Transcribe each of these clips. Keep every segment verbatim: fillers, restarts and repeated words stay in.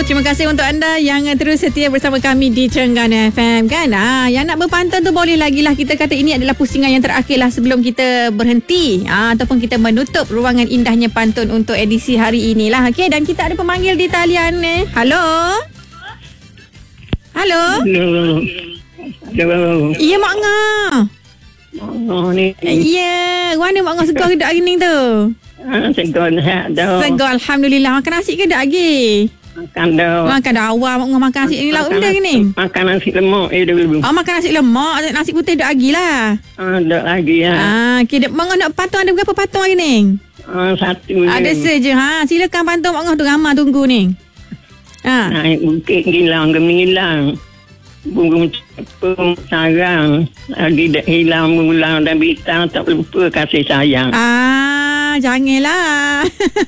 terima kasih untuk anda yang terus setia bersama kami di Terengganu F M kan. Ah, yang nak berpantun tu boleh lagi lah. Kita kata ini adalah pusingan yang terakhir lah sebelum kita berhenti ah, ataupun kita menutup ruangan indahnya pantun untuk edisi hari inilah. Okey, dan kita ada pemanggil di talian ni. Halo. Halo. Halo. Halo. Ya, Mak Ngah. Oh ni. Ya, mana Mak Ngah segar ke dak hari ni tu? Ah, segar dah. Segar, alhamdulillah. Makan nasi ke dak lagi? Makan dah. Makan dah awal Mak Ngah makan nasi ni lauk benda ke ni? Makan nasi lemak eh dulu. Oh, makan nasi lemak, nasi putih dak lagi lah. Ah, dak lagi ya. Ah, okey, Mak Ngah nak patung ada berapa patung hari ni? Ah, satu. Ada saja. Ha, silakan patung Mak Ngah tu ramai tunggu ni. Ha. Naik bukit gilang gemilang. Burung cepung sarang. Lagi dah hilang bulan dan bintang tak lupa kasih sayang. Ah, janganlah.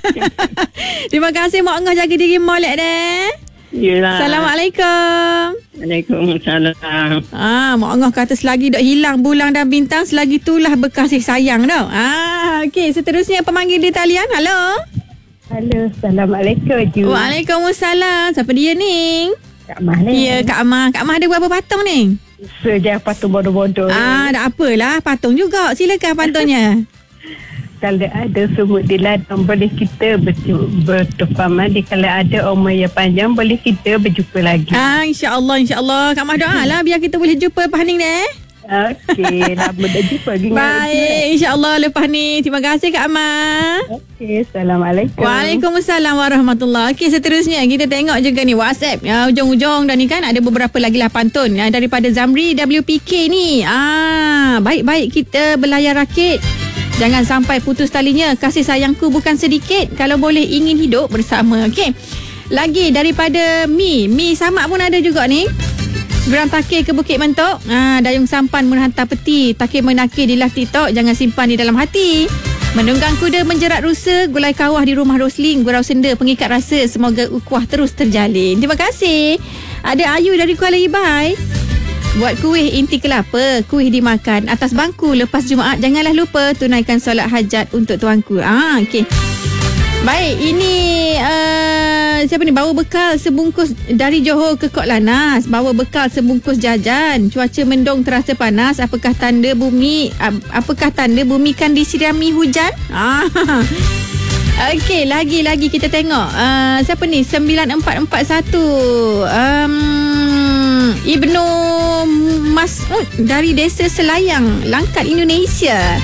Terima kasih Mak Ngah, jaga diri molek deh. Yelah. Assalamualaikum. Waalaikumsalam. Ah, Mak Ngah kata selagi dak hilang bulan dan bintang, selagi itulah berkasih sayang tau. Ah, okey, seterusnya pemanggil di talian. Halo. Halo, Assalamualaikum. Ju. Waalaikumsalam. Siapa dia ni? Kak Mah ni. Ya, Kak Amah. Kak Amah ada berapa patung ni? Sejak patung bodoh-bodoh. Ah, tak apalah. Patung juga. Silakan pantungnya. Kalau ada semut di ladang, boleh kita bertukar mandi. Kalau ada umur yang panjang, boleh kita berjumpa lagi. Ah, insya-Allah, insya-Allah. Kak Mah doa lah biar kita boleh jumpa lepas ni deh. Okey, lama dah jumpa lagi. Baik, insya-Allah lepas ni. Terima kasih Kak Amah. Okey, Assalamualaikum. Waalaikumsalam warahmatullahi. Okey, seterusnya kita tengok juga ni WhatsApp. Ya, ujung-ujung dah ni kan ada beberapa lagi lah pantun ya, daripada Zamri W P K ni. Ah, baik-baik kita berlayar rakit. Jangan sampai putus talinya. Kasih sayangku bukan sedikit. Kalau boleh ingin hidup bersama. Okey. Lagi daripada Mi. Mi Samak pun ada juga ni. Gerang takir ke Bukit Mentok. Ah, dayung sampan menghantar peti. Takir menakir di live TikTok. Jangan simpan di dalam hati. Menunggang kuda menjerat rusa. Gulai kawah di rumah Rosling. Gurau senda pengikat rasa. Semoga ukuah terus terjalin. Terima kasih. Ada Ayu dari Kuala Ibai. Buat kuih inti kelapa. Kuih dimakan atas bangku. Lepas Jumaat janganlah lupa tunaikan solat hajat untuk tuanku. Ah, okey. Baik, ini uh, siapa ni? Bawa bekal sebungkus dari Johor ke Kok Lanas. Bawa bekal sebungkus jajan. Cuaca mendung terasa panas. Apakah tanda bumi uh, apakah tanda bumi kan disirami hujan? Ah. Okey, lagi-lagi kita tengok. Uh, siapa ni? sembilan empat empat satu. Um, Ibnu Mas'ud dari Desa Selayang, Langkat, Indonesia.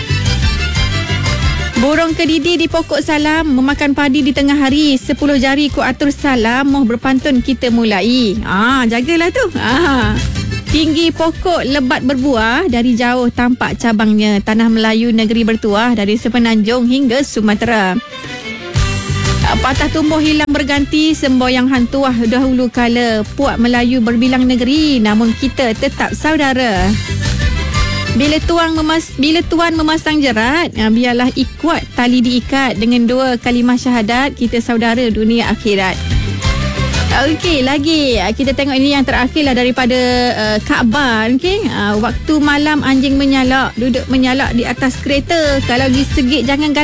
Burung kedidi di pokok salam, memakan padi di tengah hari. Sepuluh jari ku atur salam, moh berpantun kita mulai. Ah, jagalah tu. Ah. Tinggi pokok lebat berbuah, dari jauh tampak cabangnya. Tanah Melayu negeri bertuah, dari Semenanjung hingga Sumatera. Patah tumbuh hilang berganti, semboyang hantuah dahulu kala. Puak Melayu berbilang negeri, namun kita tetap saudara. Bila tuan memas bila tuan memasang jerat, biarlah ikuat tali diikat dengan dua kalimah syahadat, kita saudara dunia akhirat. Okey, lagi kita tengok ini yang terakhir lah daripada uh, Kaabah. Okey, uh, waktu malam anjing menyalak, duduk menyalak di atas kereta. Kalau disegit jangan galak.